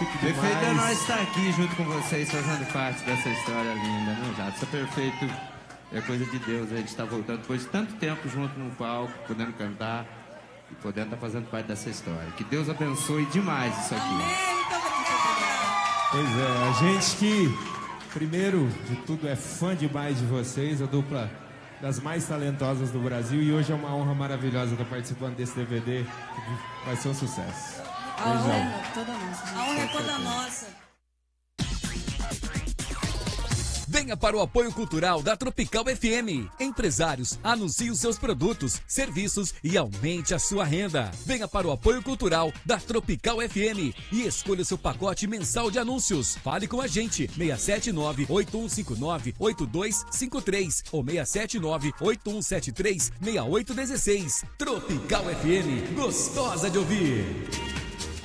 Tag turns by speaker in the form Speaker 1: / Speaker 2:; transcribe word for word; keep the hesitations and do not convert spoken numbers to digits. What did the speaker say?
Speaker 1: chique
Speaker 2: Perfeito é
Speaker 1: demais.
Speaker 2: nós estar aqui junto com vocês, fazendo parte dessa história linda, né, Jadson? Perfeito é coisa de Deus, a gente está voltando depois de tanto tempo junto no palco, podendo cantar e podendo estar fazendo parte dessa história. Que Deus abençoe demais isso aqui.
Speaker 3: Amém, muito obrigada.
Speaker 1: Pois é, a gente que, primeiro de tudo, é fã demais de vocês, a dupla das mais talentosas do Brasil, e hoje é uma honra maravilhosa estar participando desse D V D, que vai ser um sucesso.
Speaker 3: A honra é toda nossa. A honra é toda nossa.
Speaker 4: Venha para o apoio cultural da Tropical F M. Empresários, anuncie os seus produtos, serviços e aumente a sua renda. Venha para o apoio cultural da Tropical F M e escolha seu pacote mensal de anúncios. Fale com a gente, seis sete nove, oito um cinco nove, oito dois cinco três ou seis sete nove, oito um sete três, seis oito um seis. Tropical F M, gostosa de ouvir.